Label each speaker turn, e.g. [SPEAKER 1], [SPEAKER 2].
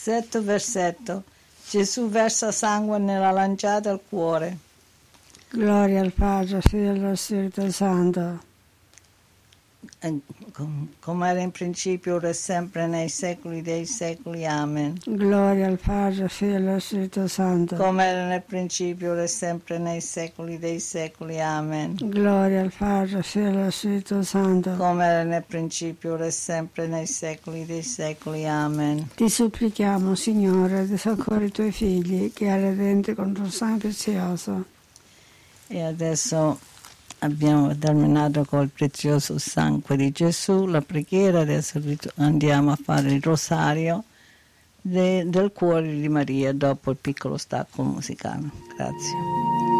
[SPEAKER 1] versetto versetto. Gesù versa sangue nella lanciata al cuore.
[SPEAKER 2] Gloria al Padre, Figlio e Spirito Santo.
[SPEAKER 1] Come era in principio, ora e sempre, nei secoli dei secoli. Amen.
[SPEAKER 2] Gloria al Padre, Figlio e Spirito Santo.
[SPEAKER 1] Come era nel principio, ora e sempre, nei secoli dei secoli. Amen.
[SPEAKER 2] Gloria al Padre, Figlio e Spirito Santo.
[SPEAKER 1] Come era nel principio, ora e sempre, nei secoli dei secoli. Amen.
[SPEAKER 2] Ti supplichiamo, Signore, di soccorri i tuoi figli, che hai redenti con tuo sangue prezioso.
[SPEAKER 1] E adesso abbiamo terminato col prezioso sangue di Gesù, la preghiera. Adesso andiamo a fare il rosario del cuore di Maria dopo il piccolo stacco musicale. Grazie.